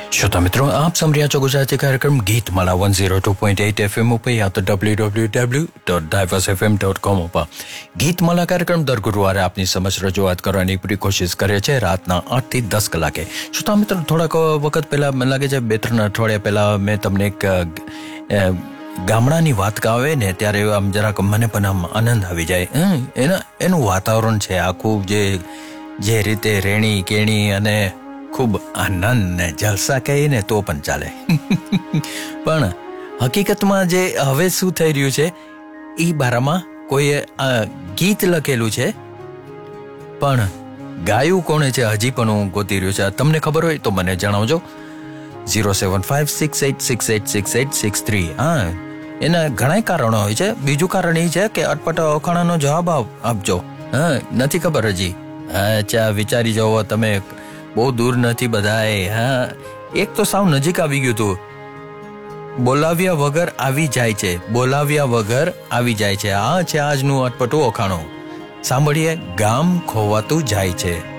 श्रोता मित्रों, आप सुन रहे हो गुजराती कार्यक्रम गीत माला 102.8 FM ઉપર યા તો www.diversefm.com ઉપર ગીતમાલા કાર્યક્રમ દર ગુરુવારે આપની સમક્ષ રજૂઆત કરવાની પૂરી કોશિશ કરે છે રાતના 8 થી 10 કલાકે. શ્રોતા મિત્રો, થોડાક વખત પહેલા મને લાગે છે 2-3 અઠવાડિયા પહેલા મેં તમને એક ગામડાની વાત આવે ને ત્યારે આમ જરાક મને પણ આમ આનંદ આવી જાય. એનું વાતાવરણ છે આખું, જે રીતે રેણી કેણી અને ખૂબ આનંદ ને જલસા કહીએ ને તો પણ ચાલે. પણ હકીકતમાં જે હવે શું થઈ રહ્યું છે એ બારામાં કોઈએ ગીત લખેલું છે, પણ ગાયું કોણે છે હજી પણ હું ગોતી રહ્યો છે. તમને ખબર હોય તો મને જણાવજો. 07568686863. હા, એના ઘણા કારણો હોય છે. બીજું કારણ એ છે કે અટપટા અખાણાનો જવાબ આપજો. હા, નથી ખબર હજી? અચ્છા, વિચારી જાઓ તમે, બહુ દૂર નથી બધાએ. હા, એક તો સાવ નજીક આવી ગયું હતું. બોલાવ્યા વગર આવી જાય છે, બોલાવ્યા વગર આવી જાય છે. આ છે આજનું અટપટું અખાણું. સાંભળીએ, ગામ ખોવાતું જાય છે.